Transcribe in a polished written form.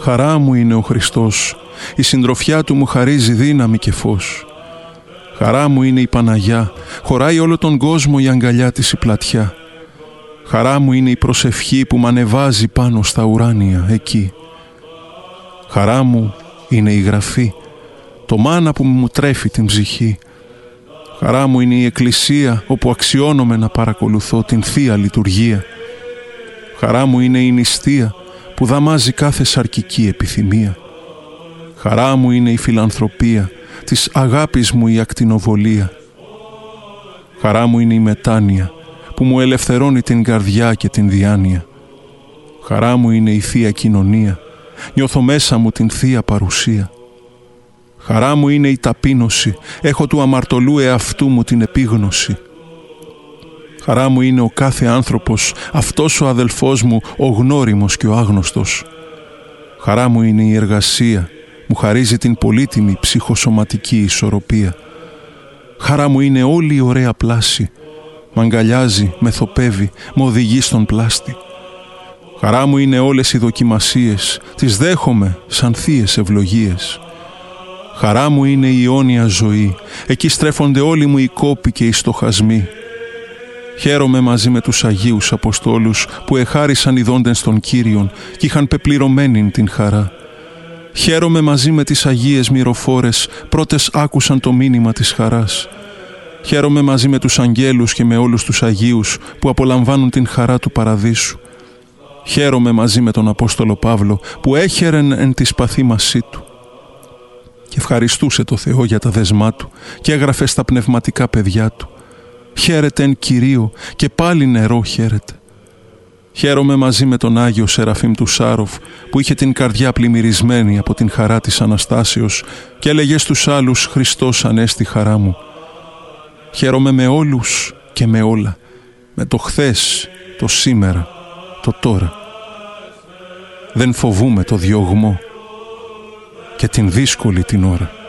Χαρά μου είναι ο Χριστός, η συντροφιά του μου χαρίζει δύναμη και φως. Χαρά μου είναι η Παναγιά, χωράει όλο τον κόσμο η αγκαλιά της η πλατιά. Χαρά μου είναι η προσευχή που μ' ανεβάζει πάνω στα ουράνια εκεί. Χαρά μου είναι η Γραφή, το μάνα που μου τρέφει την ψυχή. Χαρά μου είναι η Εκκλησία όπου αξιώνομαι να παρακολουθώ την Θεία Λειτουργία. Χαρά μου είναι η νηστεία που δαμάζει κάθε σαρκική επιθυμία. Χαρά μου είναι η φιλανθρωπία, της αγάπης μου η ακτινοβολία. Χαρά μου είναι η μετάνοια που μου ελευθερώνει την καρδιά και την διάνοια. Χαρά μου είναι η Θεία Κοινωνία, νιώθω μέσα μου την Θεία Παρουσία. Χαρά μου είναι η ταπείνωση, έχω του αμαρτωλού εαυτού μου την επίγνωση. Χαρά μου είναι ο κάθε άνθρωπος, αυτός ο αδελφός μου, ο γνώριμος και ο άγνωστος. Χαρά μου είναι η εργασία, μου χαρίζει την πολύτιμη ψυχοσωματική ισορροπία. Χαρά μου είναι όλη η ωραία πλάση, μ' αγκαλιάζει, με θοπεύει, μ' οδηγεί στον πλάστη. Χαρά μου είναι όλες οι δοκιμασίες, τις δέχομαι σαν θείες ευλογίες. Χαρά μου είναι η αιώνια ζωή, εκεί στρέφονται όλοι μου οι κόποι και οι στοχασμοί. Χαίρομαι μαζί με τους Αγίους Αποστόλους που εχάρισαν οι δόντες των Κύριων και είχαν πεπληρωμένην την χαρά. Χαίρομαι μαζί με τις Αγίες Μυροφόρες, πρώτες άκουσαν το μήνυμα της χαράς. Χαίρομαι μαζί με τους αγγέλους και με όλους τους Αγίους που απολαμβάνουν την χαρά του Παραδείσου. Χαίρομαι μαζί με τον Απόστολο Παύλο που έχερεν εν τη παθήμασή του. Και ευχαριστούσε το Θεό για τα δεσμά του και έγραφε στα πνευματικά παιδιά του. Χαίρετε εν Κυρίω και πάλι νερό χαίρετε. Χαίρομαι μαζί με τον Άγιο Σεραφείμ του Σάροφ που είχε την καρδιά πλημμυρισμένη από την χαρά της Αναστάσεως και έλεγε στους άλλους «Χριστός ανέστη χαρά μου». Χαίρομαι με όλους και με όλα, με το χθες, το σήμερα, το τώρα. Δεν φοβούμαι το διωγμό και την δύσκολη την ώρα.